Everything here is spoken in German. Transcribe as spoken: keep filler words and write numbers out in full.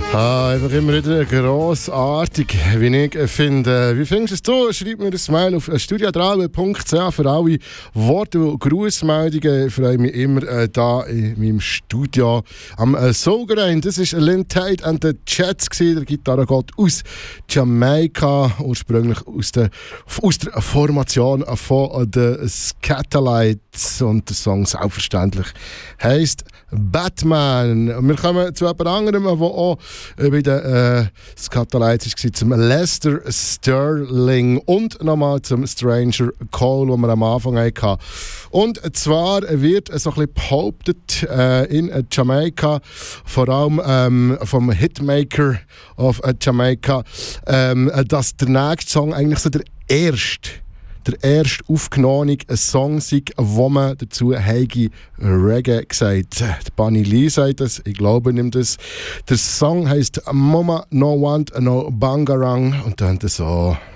Ah, einfach immer wieder grossartig, wie ich finde. Wie findest du es? Schreib mir ein Mail auf studiodraube punkt c h für alle Worte und Grußmeldungen. Ich freue mich immer äh, da in meinem Studio am äh, Soulgerein. Das war Lynn Tate and the Jets, der Gitarrengott aus Jamaika, ursprünglich aus der, aus der Formation von den Skatalites. Und der Song selbstverständlich heisst Batman. Wir kommen zu jemand anderem, der auch bei den äh, Skatalites war, zum Lester Sterling und nochmal zum Stranger Cole, den wir am Anfang hatten. Und zwar wird so ein bisschen behauptet äh, in Jamaika, vor allem ähm, vom Hitmaker of Jamaica, ähm, dass der nächste Song eigentlich so der erste der erste aufgenommene Song sei, wo man dazu Heigi Reggae gesagt. Der Bunny Lee sagt das, ich glaube ihm das. Der Song heisst Mama No Want No Bangarang und dann so.